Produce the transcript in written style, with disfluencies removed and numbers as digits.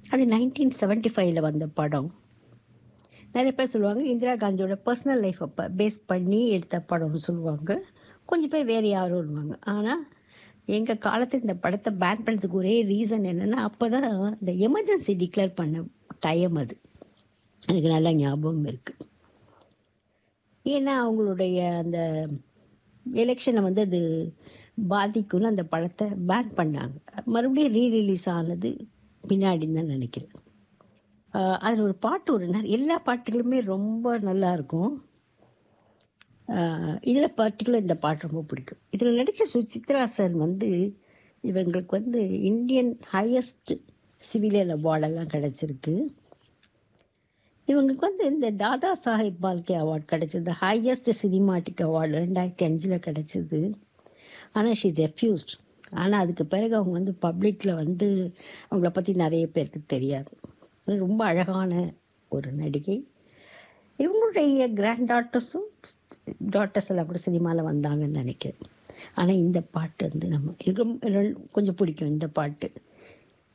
அது 1975 வந்த படம். நிறைய பேர் சொல்லுவாங்க இந்திரா காந்தியோட பர்சனல் லைஃப் அப்போ பேஸ் பண்ணி எடுத்த படம்னு சொல்லுவாங்க. கொஞ்சம் பேர் வேறு யாரோன்னுவாங்க. ஆனால் எங்கள் காலத்தில் இந்த படத்தை பேன் பண்ணுறதுக்கு ஒரே ரீசன் என்னென்னா, அப்போ தான் இந்த எமர்ஜென்சி டிக்ளேர் பண்ண டைம் அது. எனக்கு நல்லா ஞாபகம் இருக்குது. ஏன்னா அவங்களுடைய அந்த எலெக்ஷனை வந்து அது பாதிக்கும்னு அந்த படத்தை பேன் பண்ணாங்க. மறுபடியும் ரீரிலீஸ் ஆனது பின்னாடின்னு தான் நினைக்கிறேன். அதில் ஒரு பாட்டு எல்லா பாட்டுகளுமே ரொம்ப நல்லாயிருக்கும். இதில் பர்டிகுலர் இந்த பாட்டு ரொம்ப பிடிக்கும். இதில் நடித்த சுசித்ரா சார் வந்து இவங்களுக்கு வந்து இந்தியன் ஹையஸ்ட் சிவிலியன் அவார்டெல்லாம் கிடச்சிருக்கு. இவங்களுக்கு வந்து இந்த தாதா சாஹேப் பால்கே அவார்ட் கிடச்சிது, ஹையஸ்ட் சினிமாட்டிக் அவார்டு 2005 கிடச்சிது. ஆனால் ஷி ரெஃப்யூஸ்ட். ஆனால் அதுக்கு பிறகு அவங்க வந்து பப்ளிக்கில் வந்து அவங்கள பற்றி நிறைய பேருக்கு தெரியாது. ரொம்ப அழகான ஒரு நடிகை. இவங்களுடைய கிராண்ட் டாட்டர்ஸ் எல்லாம் கூட சினிமாவில் வந்தாங்கன்னு நினைக்கிறேன். ஆனால் இந்த பாட்டு வந்து கொஞ்சம் பிடிக்கும் இந்த பாட்டு.